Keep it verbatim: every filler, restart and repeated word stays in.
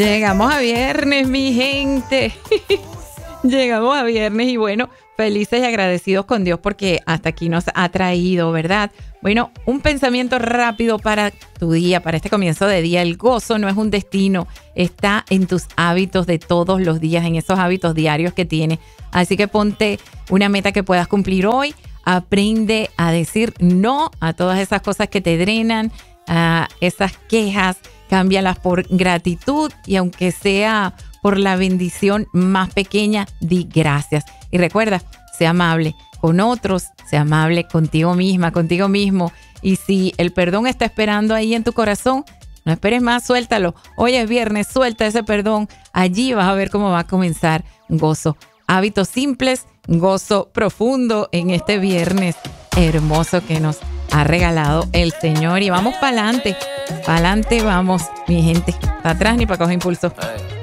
Llegamos a viernes, mi gente. Llegamos a viernes y bueno, felices y agradecidos con Dios porque hasta aquí nos ha traído, ¿verdad? Bueno, un pensamiento rápido para tu día, para este comienzo de día. El gozo no es un destino, está en tus hábitos de todos los días, en esos hábitos diarios que tienes. Así que ponte una meta que puedas cumplir hoy. Aprende a decir no a todas esas cosas que te drenan, a esas quejas. Cámbialas por gratitud y aunque sea por la bendición más pequeña, di gracias. Y recuerda, sé amable con otros, sé amable contigo misma, contigo mismo. Y si el perdón está esperando ahí en tu corazón, no esperes más, suéltalo. Hoy es viernes, suelta ese perdón. Allí vas a ver cómo va a comenzar un gozo. Hábitos simples, gozo profundo en este viernes hermoso que nos ha regalado el Señor. Y vamos para adelante, para adelante vamos, mi gente. Para atrás ni para coger impulso.